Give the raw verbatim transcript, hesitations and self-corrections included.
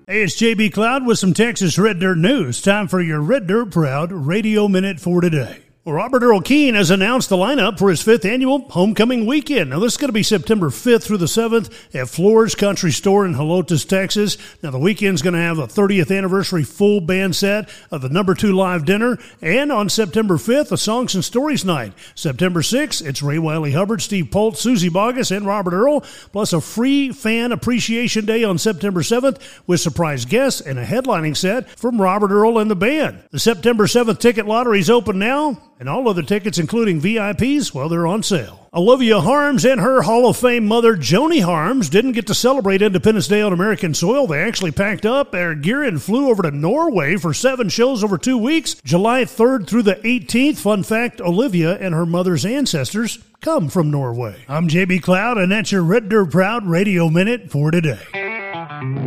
Hey, it's J B Cloud with some Texas Red Dirt news. Time for your Red Dirt Proud Radio Minute for today. Well, Robert Earl Keen has announced the lineup for his fifth annual Homecoming Weekend. Now, this is going to be September fifth through the seventh at Floor's Country Store in Helotes, Texas. Now, the weekend's going to have a thirtieth anniversary full band set of the number two live dinner. And on September fifth, a Songs and Stories night. September sixth, it's Ray Wiley Hubbard, Steve Polt, Susie Boggess, and Robert Earl, plus a free fan appreciation day on September seventh with surprise guests and a headlining set from Robert Earl and the band. The September seventh ticket lottery is open now. And all other tickets, including V I Ps, well, they're on sale. Olivia Harms and her Hall of Fame mother, Joni Harms, didn't get to celebrate Independence Day on American soil. They actually packed up their gear and flew over to Norway for seven shows over two weeks, July third through the eighteenth. Fun fact, Olivia and her mother's ancestors come from Norway. I'm J B Cloud, and that's your Red Dirt Proud Radio Minute for today.